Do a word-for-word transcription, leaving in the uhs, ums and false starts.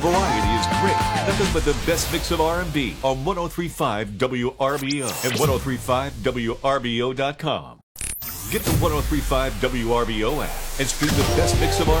Variety is great. Nothing but the best mix of R and B on one oh three point five W R B O and ten thirty-five W R B O dot com. Get the ten thirty-five W R B O app and stream the best mix of R and B.